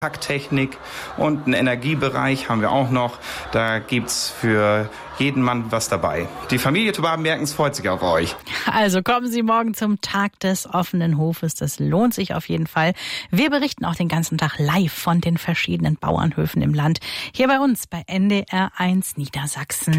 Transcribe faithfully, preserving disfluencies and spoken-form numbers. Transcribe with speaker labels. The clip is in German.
Speaker 1: Hacktechnik und einen Energiebereich haben wir auch noch. Da gibt's für jeden Mann was dabei. Die Familie Tobaben-Merkens freut sich auf euch.
Speaker 2: Also kommen Sie morgen zum Tag des offenen Hofes. Das lohnt sich auf jeden Fall. Wir berichten auch den ganzen Tag live von den verschiedenen Bauernhöfen im Land. Hier bei uns bei N D R eins Niedersachsen.